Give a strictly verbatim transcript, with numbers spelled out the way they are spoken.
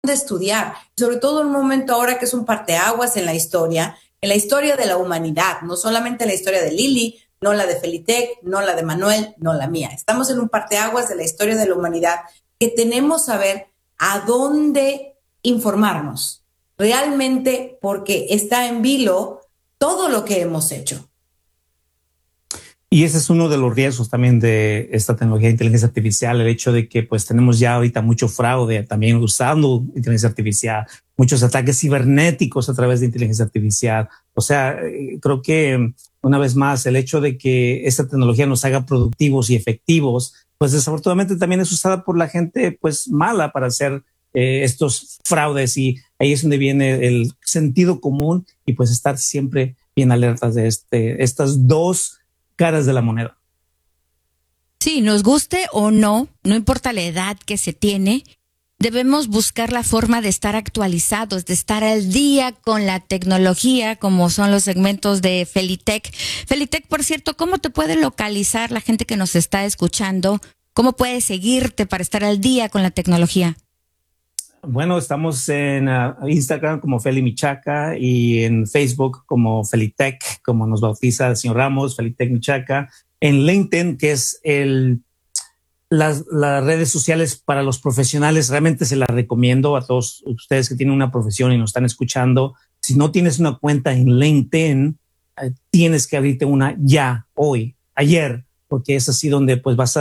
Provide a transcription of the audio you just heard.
de estudiar, sobre todo en un momento ahora que es un parteaguas en la historia, en la historia de la humanidad, no solamente la historia de Lili, no la de Felitec, no la de Manuel, no la mía. Estamos en un parteaguas de la historia de la humanidad que tenemos que saber a dónde informarnos realmente, porque está en vilo todo lo que hemos hecho. Y ese es uno de los riesgos también de esta tecnología de inteligencia artificial, el hecho de que pues tenemos ya ahorita mucho fraude también usando inteligencia artificial, muchos ataques cibernéticos a través de inteligencia artificial. O sea, creo que una vez más el hecho de que esta tecnología nos haga productivos y efectivos, pues desafortunadamente también es usada por la gente pues mala para hacer eh, estos fraudes, y ahí es donde viene el sentido común y pues estar siempre bien alertas de este, estas dos caras de la moneda. Sí, nos guste o no, no importa la edad que se tiene, debemos buscar la forma de estar actualizados, de estar al día con la tecnología, como son los segmentos de Felitec. Felitec, por cierto, ¿cómo te puede localizar la gente que nos está escuchando? ¿Cómo puede seguirte para estar al día con la tecnología? Bueno, estamos en uh, Instagram como Feli Michaca y en Facebook como Felitec, como nos bautiza el señor Ramos, Felitec Michaca. En LinkedIn, que es el, las, las redes sociales para los profesionales, realmente se las recomiendo a todos ustedes que tienen una profesión y nos están escuchando. Si no tienes una cuenta en LinkedIn, eh, tienes que abrirte una ya, hoy, ayer, porque es así donde pues vas a